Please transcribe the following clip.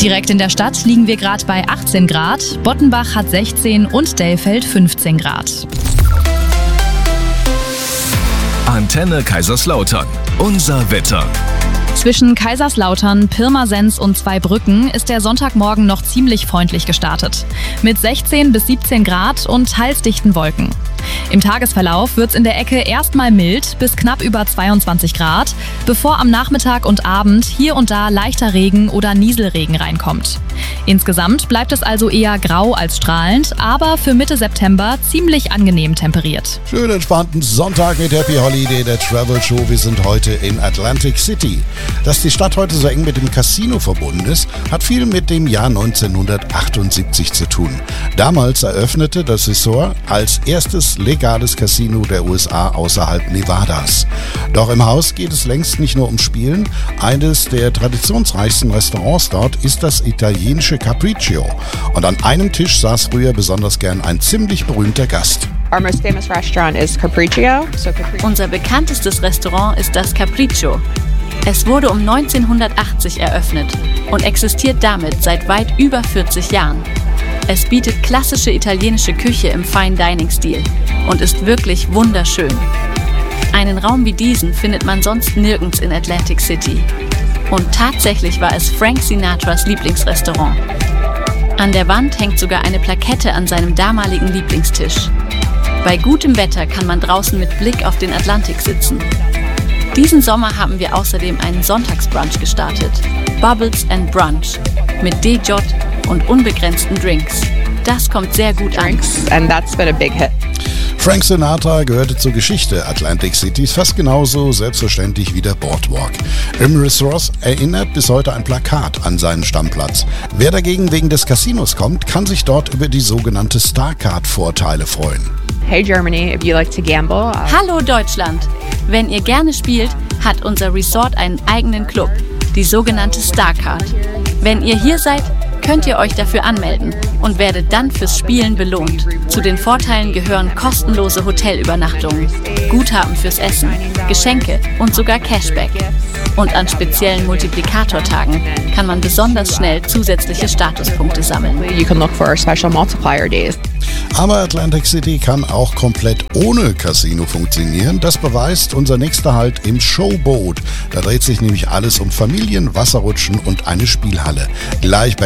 Direkt in der Stadt liegen wir gerade bei 18 Grad, Bottenbach hat 16 und Dellfeld 15 Grad. Antenne Kaiserslautern. Unser Wetter. Zwischen Kaiserslautern, Pirmasens und Zweibrücken ist der Sonntagmorgen noch ziemlich freundlich gestartet. Mit 16 bis 17 Grad und halsdichten Wolken. Im Tagesverlauf wird's in der Ecke erstmal mild bis knapp über 22 Grad, bevor am Nachmittag und Abend hier und da leichter Regen oder Nieselregen reinkommt. Insgesamt bleibt es also eher grau als strahlend, aber für Mitte September ziemlich angenehm temperiert. Schön entspannten Sonntag mit Happy Holiday, der Travel Show. Wir sind heute in Atlantic City. Dass die Stadt heute so eng mit dem Casino verbunden ist, hat viel mit dem Jahr 1978 zu tun. Damals eröffnete das Resort als erstes legales Casino der USA außerhalb Nevadas. Doch im Haus geht es längst nicht nur ums Spielen. Eines der traditionsreichsten Restaurants dort ist das italienische Capriccio. Und an einem Tisch saß früher besonders gern ein ziemlich berühmter Gast. Our most famous restaurant is Capriccio. Unser bekanntestes Restaurant ist das Capriccio. Es wurde um 1980 eröffnet und existiert damit seit weit über 40 Jahren. Es bietet klassische italienische Küche im Fine-Dining-Stil und ist wirklich wunderschön. Einen Raum wie diesen findet man sonst nirgends in Atlantic City. Und tatsächlich war es Frank Sinatras Lieblingsrestaurant. An der Wand hängt sogar eine Plakette an seinem damaligen Lieblingstisch. Bei gutem Wetter kann man draußen mit Blick auf den Atlantik sitzen. Diesen Sommer haben wir außerdem einen Sonntagsbrunch gestartet. Bubbles and Brunch mit DJ und unbegrenzten Drinks. Das kommt sehr gut an. And that's been a big hit. Frank Sinatra gehörte zur Geschichte Atlantic Citys fast genauso selbstverständlich wie der Boardwalk. Im Resort erinnert bis heute ein Plakat an seinen Stammplatz. Wer dagegen wegen des Casinos kommt, kann sich dort über die sogenannte Starcard-Vorteile freuen. Hey Germany, if you like to gamble. Hallo Deutschland! Wenn ihr gerne spielt, hat unser Resort einen eigenen Club, die sogenannte Starcard. Wenn ihr hier seid, könnt ihr euch dafür anmelden und werdet dann fürs Spielen belohnt. Zu den Vorteilen gehören kostenlose Hotelübernachtungen, Guthaben fürs Essen, Geschenke und sogar Cashback. Und an speziellen Multiplikatortagen kann man besonders schnell zusätzliche Statuspunkte sammeln. You can look for our special multiplier days. Aber Atlantic City kann auch komplett ohne Casino funktionieren. Das beweist unser nächster Halt im Showboat. Da dreht sich nämlich alles um Familien, Wasserrutschen und eine Spielhalle. Gleich bei